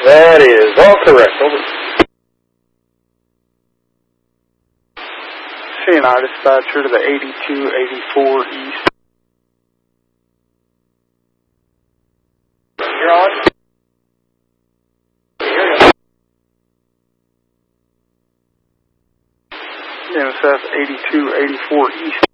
That is all correct. Over. CNI dispatcher to the 8284 East. You're on. NSF 8284 East.